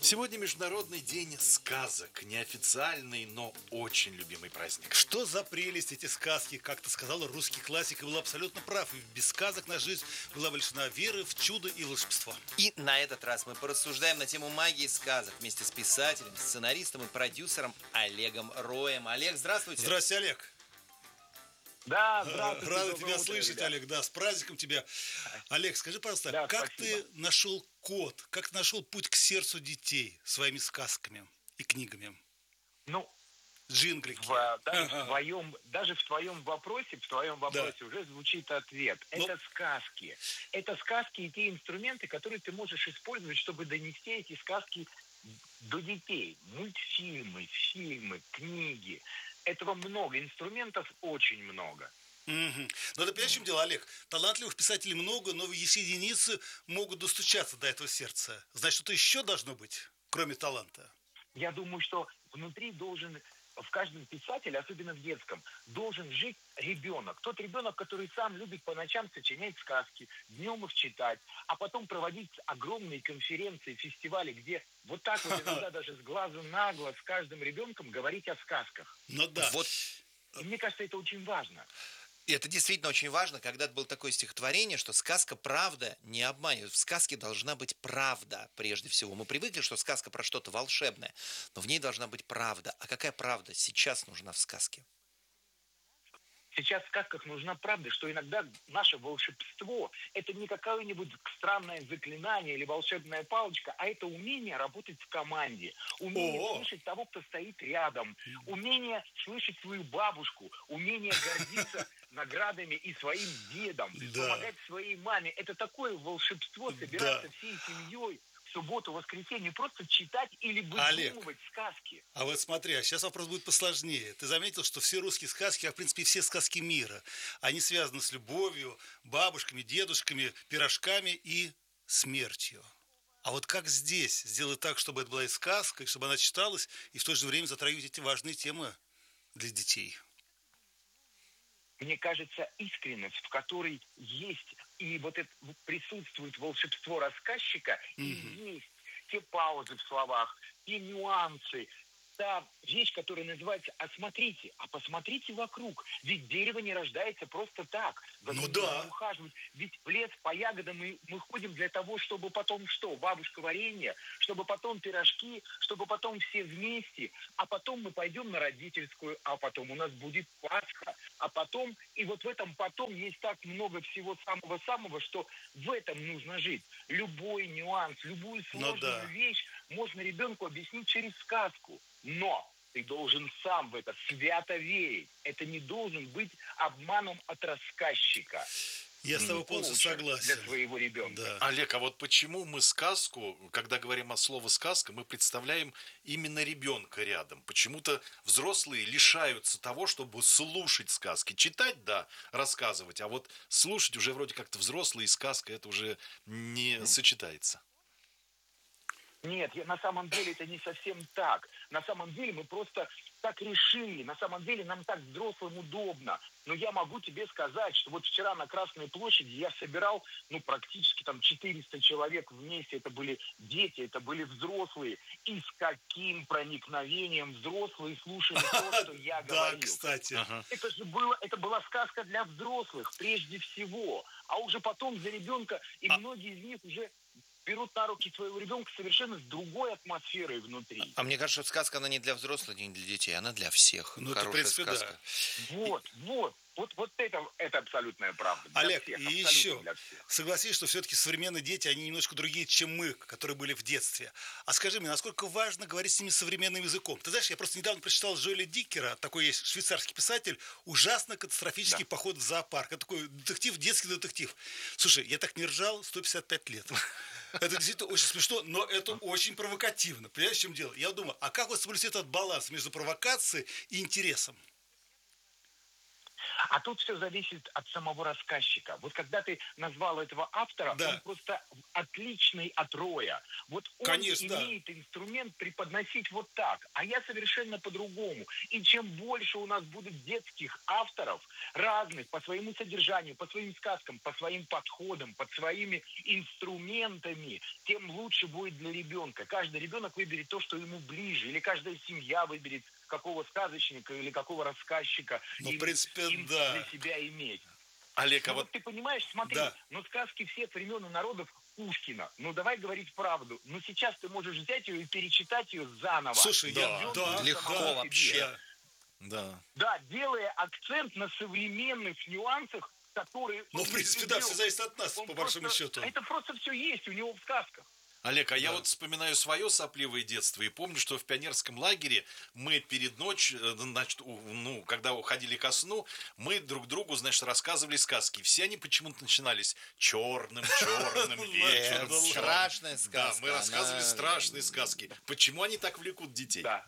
Сегодня Международный день сказок. Неофициальный, но очень любимый праздник. Что за прелесть эти сказки, как ты сказала, русский классик и был абсолютно прав. И без сказок наша жизнь была лишена веры в чудо и волшебство. И на этот раз мы порассуждаем на тему магии сказок вместе с писателем, сценаристом и продюсером Олегом Роем. Олег, здравствуйте. Здравствуйте, Олег. Да, здравствуйте. Рада доброе тебя утро, слышать, ребят. Олег. Да, с праздником тебя. Олег, скажи, пожалуйста, Да, как спасибо. ты нашел код, как ты нашел путь к сердцу детей своими сказками и книгами? Ну, Джинглики. даже в твоем вопросе уже звучит ответ. Ну- Это сказки. Это сказки и те инструменты, которые ты можешь использовать, чтобы донести эти сказки до детей. Мультфильмы, фильмы, книги. Этого много, инструментов очень много. Мгм. Но ты понимаешь, в чем дело, Олег? Талантливых писателей много, но есть единицы могут достучаться до этого сердца. Значит, что-то еще должно быть, кроме таланта. Я думаю, что внутри в каждом писателе, особенно в детском, должен жить ребенок. Тот ребенок, который сам любит по ночам сочинять сказки, днем их читать, а потом проводить огромные конференции, фестивали, где вот так вот иногда даже с глазу на глаз с каждым ребенком говорить о сказках. Ну да. Вот И мне кажется, это очень важно. и это действительно очень важно. Когда-то было такое стихотворение, что сказка «Правда» не обманет. В сказке должна быть правда, прежде всего. Мы привыкли, что сказка про что-то волшебное, но в ней должна быть правда. А какая правда сейчас нужна в сказке? Сейчас в сказках нужна правда, что иногда наше волшебство – это не какое-нибудь странное заклинание или волшебная палочка, а это умение работать в команде, умение О! слышать того, кто стоит рядом, умение слышать свою бабушку, умение гордиться наградами и своим дедом, Да. помогать своей маме. Это такое волшебство – собираться всей семьей в субботу, воскресенье, просто читать или Олег. выдумывать сказки. А вот смотри, а сейчас вопрос будет посложнее. Ты заметил, что все русские сказки, а в принципе все сказки мира, они связаны с любовью, бабушками, дедушками, пирожками и смертью. А вот как здесь сделать так, чтобы это была и сказка, и чтобы она читалась, и в то же время затрагивать эти важные темы для детей? Мне кажется, искренность, в которой есть и вот это присутствует волшебство рассказчика, и есть те паузы в словах, те нюансы, та вещь, которая называется «осмотрите», а посмотрите вокруг. Ведь дерево не рождается просто так. За Ну ним да. нужно ухаживать. Ведь в лес по ягодам мы ходим для того, чтобы потом что? Бабушка варенье, чтобы потом пирожки, чтобы потом все вместе, а потом мы пойдем на родительскую, а потом у нас будет Пасха, а потом, и вот в этом потом есть так много всего самого-самого, что в этом нужно жить. Любой нюанс, любую сложную да. вещь можно ребенку объяснить через сказку. Но ты должен сам в это свято верить. Это не должен быть обманом от рассказчика. Я с тобой полностью Коучер согласен. для своего ребенка. Да. Олег, а вот почему мы сказку, когда говорим о слове сказка, мы представляем именно ребенка рядом? Почему-то взрослые лишаются того, чтобы слушать сказки. Читать, да, рассказывать, а вот слушать уже вроде как-то взрослые и сказка, это уже не сочетается. Нет, на самом деле это не совсем так. На самом деле мы просто так решили. На самом деле нам так взрослым удобно. Но я могу тебе сказать, что вот вчера на Красной площади я собирал, практически там 400 человек вместе. Это были дети, это были взрослые. И с каким проникновением взрослые слушали то, что я Да, говорил. кстати. Это была сказка для взрослых прежде всего. А уже потом за ребенка, и многие из них уже берут на руки твоего ребенка совершенно с другой атмосферой внутри. А мне кажется, что сказка, она не для взрослых, не для детей, она для всех. Ну, это, в Хорошая принципе, сказка. Вот это абсолютная правда. Для Олег, всех, и абсолютно еще, для всех. согласись, что все-таки современные дети, они немножко другие, чем мы, которые были в детстве. А скажи мне, насколько важно говорить с ними современным языком? Ты знаешь, я просто недавно прочитал Джоэля Диккера, такой есть швейцарский писатель, ужасно катастрофический поход в зоопарк. Это такой детектив, детский детектив. Слушай, я так не ржал 155 лет. Это действительно очень смешно, но это очень провокативно. Понимаешь, в чем дело? Я думаю, а как вот соблюсти этот баланс между провокацией и интересом? А тут все зависит от самого рассказчика. Вот когда ты назвал этого автора, Да. он просто отличный от Роя. Вот он Конечно, да. имеет инструмент преподносить вот так, а я совершенно по-другому. И чем больше у нас будет детских авторов, разных по своему содержанию, по своим сказкам, по своим подходам, под своими инструментами, тем лучше будет для ребенка. Каждый ребенок выберет то, что ему ближе, или каждая семья выберет какого сказочника или какого рассказчика Ну, в им принципе, для да. себя иметь. Олег, а Ну вот вот ты понимаешь, смотри, Да. ну сказки всех времен и народов Пушкина, ну давай говорить правду. Но сейчас ты можешь взять ее и перечитать ее заново. Слушай, Да, да, легко да, вообще. да. да. Да, делая акцент на современных нюансах, которые... Ну, он в принципе, не да, делал. все зависит от нас, Он по большому просто- счету. Это просто все есть у него в сказках. Олег, а я Да. вот вспоминаю свое сопливое детство и помню, что в пионерском лагере мы перед ночью, значит, ну, когда уходили ко сну, мы друг другу, значит, рассказывали сказки. Все они почему-то начинались черным вечером. Да, Страшная Да, сказка. мы рассказывали она- страшные сказки. Почему они так влекут детей? Да.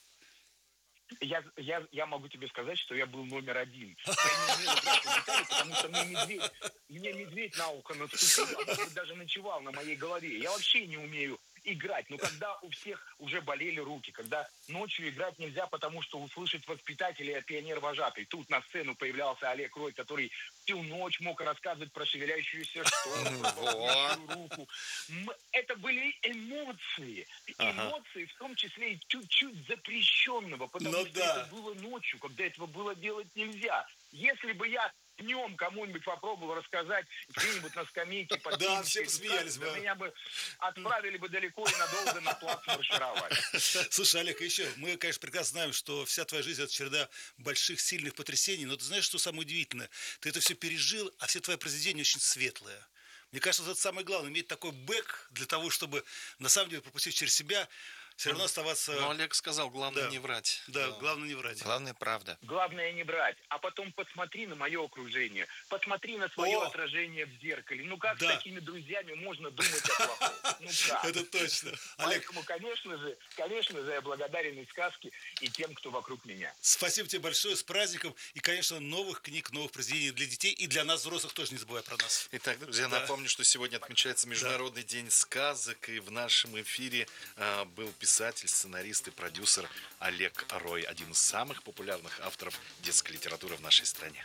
Я могу тебе сказать, что я был номер один. Я не умел играть на гитаре, потому что мне медведь на ухо наступил, а может быть, даже ночевал на моей голове. Я вообще не умею играть. Но когда у всех уже болели руки, когда ночью играть нельзя, потому что услышать воспитателей, пионер-вожатый. Тут на сцену появлялся Олег Рой, который всю ночь мог рассказывать про шевеляющуюся штору, про поднятую руку. Это были эмоции. Эмоции, в том числе и чуть-чуть запрещенного, потому Ну что да. это было ночью, когда этого было делать нельзя. Если бы я днем кому-нибудь попробовал рассказать где-нибудь на скамейке под Да, кем-нибудь все эту посмеялись сказку, да бы. меня бы отправили бы далеко и надолго на плац маршировать. Слушай, Олег, еще, мы, конечно, прекрасно знаем, что вся твоя жизнь – это череда больших, сильных потрясений, но ты знаешь, что самое удивительное? Ты это все пережил, а все твои произведения очень светлые. Мне кажется, вот это самое главное – иметь такой бэк для того, чтобы, на самом деле, пропустить через себя, все равно оставаться… Ну, Олег сказал, главное Да. не врать. Да, главное не врать. Главное, правда. Главное не брать. А потом посмотри на мое окружение. Посмотри на свое О! отражение в зеркале. Ну как Да. с такими друзьями можно думать о плохом? Ну как? Это точно. Олег, Поэтому, конечно же, я благодарен и сказке, и тем, кто вокруг меня. спасибо тебе большое, с праздником. И, конечно, новых книг, новых произведений для детей. И для нас, взрослых, тоже не забывай про нас. Итак, друзья, Да. напомню, что сегодня отмечается Международный день сказок, и в нашем эфире был писатель, сценарист и продюсер Олег Рой, один из самых популярных авторов детской литературы в нашей стране.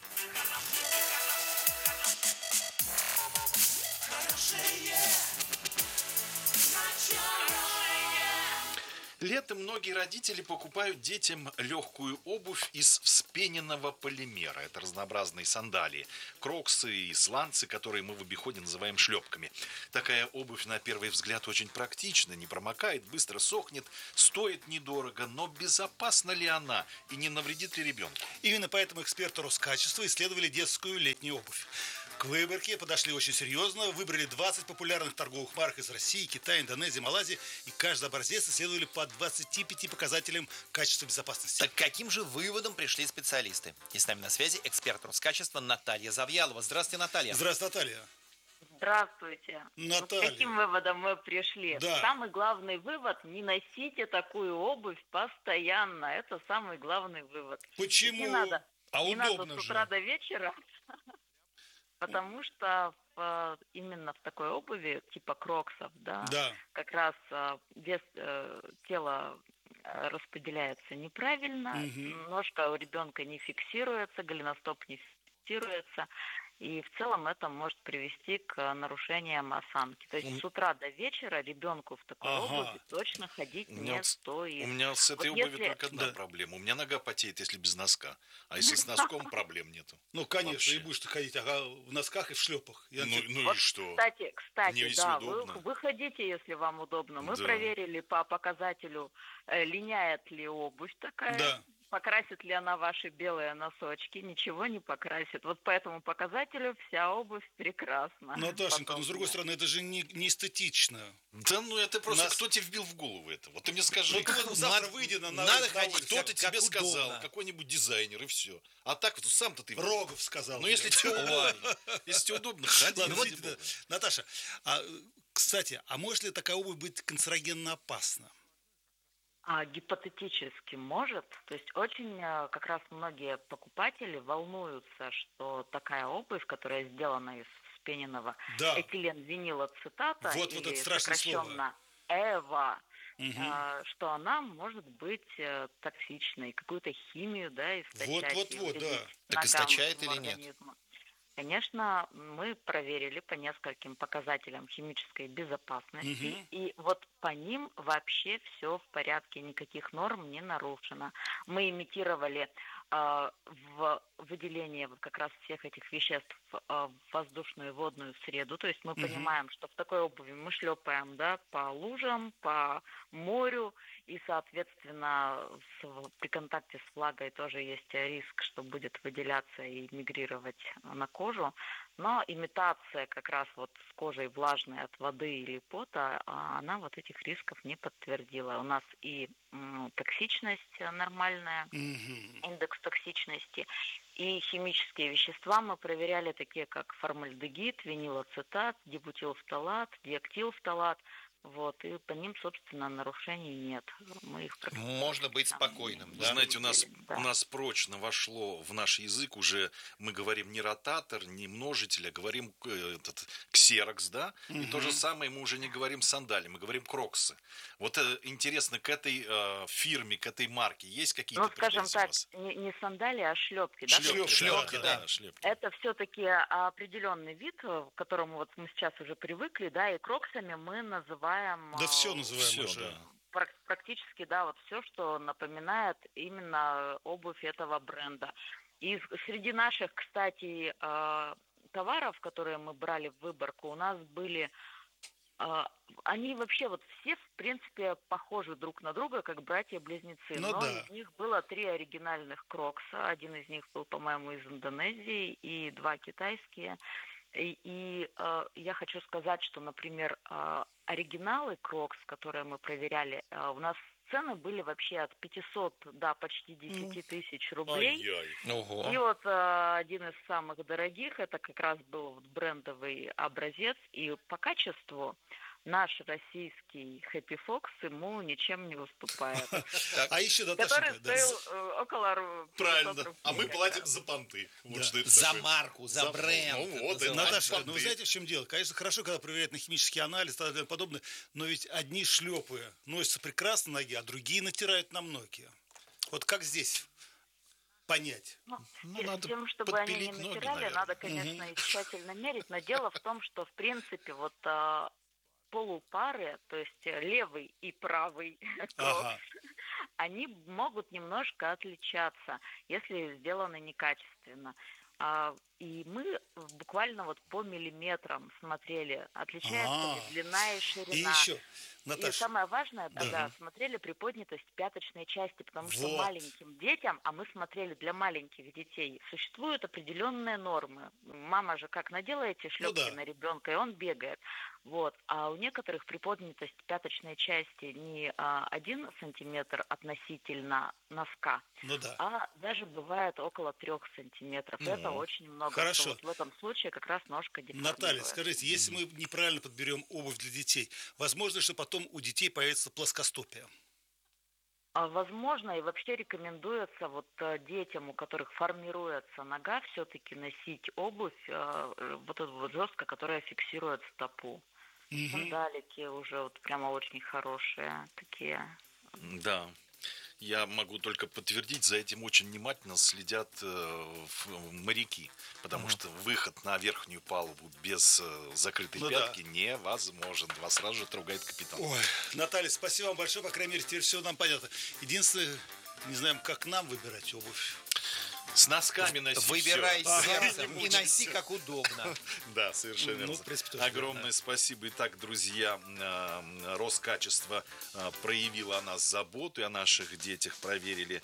Летом многие родители покупают детям легкую обувь из вспененного полимера. Это разнообразные сандалии, кроксы и сланцы, которые мы в обиходе называем шлепками. Такая обувь на первый взгляд очень практична, не промокает, быстро сохнет, стоит недорого, но безопасна ли она и не навредит ли ребенку? Именно поэтому эксперты Роскачества исследовали детскую летнюю обувь. К выборке подошли очень серьезно, выбрали 20 популярных торговых марок из России, Китая, Индонезии, Малайзии, и каждый образец исследовали по 25 показателям качества безопасности. Так каким же выводом пришли специалисты? И с нами на связи эксперт Роскачества Наталья Завьялова. Здравствуйте, Наталья. Здравствуйте, Наталья. Здравствуйте. Наталья. Вот с каким выводом мы пришли? Да. Самый главный вывод – не носите такую обувь постоянно. Это самый главный вывод. Почему? Не надо, А не удобно надо с же. утра до вечера, потому что именно в такой обуви, типа кроксов, да, Да. как раз вес тела распределяется неправильно, Мгм. ножка у ребенка не фиксируется, голеностоп не фиксируется, и в целом это может привести к нарушениям осанки. То есть с утра до вечера ребенку в такой Ага. обуви точно ходить У меня не вот стоит. У меня с этой Вот обувью если- только одна Да. проблема. У меня нога потеет, если без носка. А если с носком, проблем нету. Ну, конечно, Вообще. и будешь ты ходить в носках и в шлепах. Ну Вот, и что? Кстати, Мне если да, удобно. вы ходите, если вам удобно. Мы Да. проверили по показателю, линяет ли обувь такая, Да. покрасит ли она ваши белые носочки, ничего не покрасит. Вот по этому показателю вся обувь прекрасна. Наташенька, но с другой Подобная. стороны, это же не эстетично. Да ну это просто Нас- кто тебе вбил в голову это? Вот ты мне скажи. Ну, вот завтра выйди на надо улицу. ходить, Кто-то как тебе сказал, удобно. какой-нибудь дизайнер, и все. А так вот сам-то ты... Рогов сказал. Ну мне. если тебе удобно, если тебе удобно, ходи. Ладно, ради извините, да. бога. Наташа, кстати, а может ли такая обувь быть канцерогенно опасна? Гипотетически может. То есть очень как раз многие покупатели волнуются, что такая обувь, которая сделана из вспененного Да, этиленвинилацетата вот это или страшное слово. сокращенно ЭВА, Мгм. что она может быть токсичной, какую-то химию, да, источать и Вот, да. вредить Так ногам, источает всему или нет? организму. Конечно, мы проверили по нескольким показателям химической безопасности, Мгм. и вот по ним вообще все в порядке, никаких норм не нарушено. Мы имитировали в выделение вот как раз всех этих веществ в воздушную и водную среду, то есть мы Мгм. понимаем, что в такой обуви мы шлепаем, да, по лужам, по морю, и, соответственно, при контакте с влагой тоже есть риск, что будет выделяться и мигрировать на кожу. Но имитация как раз вот с кожей влажной от воды или пота, она вот этих рисков не подтвердила. У нас и токсичность нормальная, Мгм. индекс токсичности, и химические вещества мы проверяли, такие как формальдегид, винилацетат, дибутилфталат, диактилфталат. Вот, и по ним, собственно, нарушений нет. Мы их Можно быть практически там спокойным, Вы да? знаете, видели, у да. нас прочно вошло в наш язык уже, мы говорим не ротатор, не множитель, а говорим ксерокс, да? И то же Мгм. самое мы уже не говорим сандали, мы говорим кроксы. Вот интересно, к этой фирме, к этой марке есть Ну, какие-то скажем претензии у так, вас? не сандали, а шлепки, да, Шлепки, такие да, Шлепки, да, кроксы. да. да, шлепки. Это все-таки определенный вид, к которому вот мы сейчас уже привыкли, да, и кроксами мы называем Да все называем все, уже. да. практически, да, вот все, что напоминает именно обувь этого бренда. И среди наших, кстати, товаров, которые мы брали в выборку, у нас были а, они вообще вот все, в принципе, похожи друг на друга, как братья-близнецы, Ну но из да. них было 3 оригинальных крокса. Один из них был, по-моему, из Индонезии и 2 китайские. Я хочу сказать, что, например, оригиналы крокс, которые мы проверяли, у нас цены были вообще от 500 до почти Ну, 10 тысяч рублей. Ай-яй. Ого. И вот один из самых дорогих, это как раз был вот брендовый образец, и по качеству наш российский Happy Fox ему ничем не уступает, Так, А еще, который Наташенька, да. стоил около 500 Правильно. А рублей мы как платим раз. за понты. Вот Да. что это за такое. марку, за бренд. Ну это вот, это называется. Наташа, ну вы понты. знаете, в чем дело? Конечно, хорошо, когда проверяют на химический анализ и так далее и подобное, но ведь одни шлепы носятся прекрасно на ноги, а другие натирают на ноги. Вот как здесь понять? Ну, Ну, с надо тем, чтобы они не подпилить ноги, натирали, наверное. надо, конечно, и тщательно мерить, но дело в том, что, в принципе, вот полупары, то есть левый и правый крокс, Ага. они могут немножко отличаться, если сделаны некачественно. И мы буквально вот по миллиметрам смотрели, отличается ли А. длина и И ширина. еще, И Наташа, самое важное, да. да, смотрели приподнятость пяточной части, потому что Вот. маленьким детям, а мы смотрели для маленьких детей, существуют определенные нормы. Мама же как надела эти Ну шлепки да. на ребенка, и он бегает. Вот. А у некоторых приподнятость пяточной части не 1 сантиметр относительно носка, Ну да. а даже бывает около 3 сантиметров. Это Ну, очень много, что хорошо. вот в этом случае как раз ножка Наталья, деформируется. скажите, если мы неправильно подберем обувь для детей, возможно, что потом у детей появится плоскостопие? Возможно, и вообще рекомендуется вот детям, у которых формируется нога, все-таки носить обувь вот эту вот жестко, которая фиксирует стопу. Мгм. Сандалики уже вот прямо очень хорошие такие. да. Я могу только подтвердить, за этим очень внимательно следят моряки, потому что выход на верхнюю палубу без закрытой Ну да. пятки невозможен. Вас сразу же трогает капитан. Ой, Наталья, спасибо вам большое, по крайней мере, теперь все нам понятно. Единственное, не знаем, как нам выбирать обувь. С носками носить Выбирай всё. сердцем Не и носи мучайся. как удобно. Да, совершенно Ну, верно. в принципе, тоже Огромное верно. спасибо. Итак, друзья, Роскачество проявило о нас заботу и о наших детях. Проверили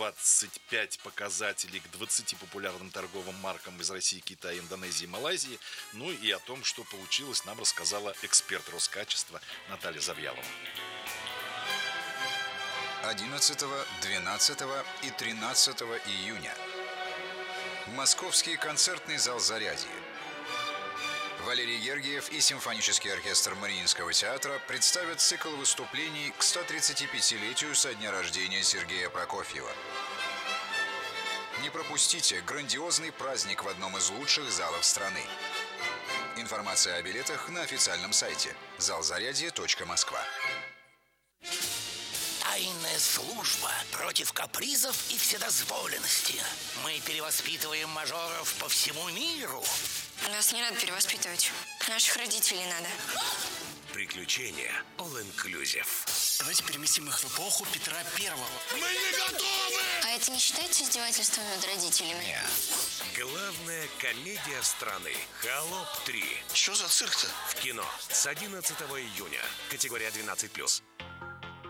25 показателей к 20 популярным торговым маркам из России, Китая, Индонезии и Малайзии. Ну и о том, что получилось, нам рассказала эксперт Роскачества Наталья Завьялова. 11, 12 и 13 июня. Московский концертный зал «Зарядье». Валерий Гергиев и симфонический оркестр Мариинского театра представят цикл выступлений к 135-летию со дня рождения Сергея Прокофьева. Не пропустите грандиозный праздник в одном из лучших залов страны. Информация о билетах на официальном сайте залзарядье.москва. Тайная служба против капризов и вседозволенности. Мы перевоспитываем мажоров по всему миру. Нас не надо перевоспитывать. Наших родителей надо. Приключения All Inclusive. Давайте переместим их в эпоху Петра Первого. Мы не готовы! А это не считается издевательством над родителями? Нет. Главная комедия страны. Холоп 3. Что за цирк-то? В кино с 11 июня. Категория 12+.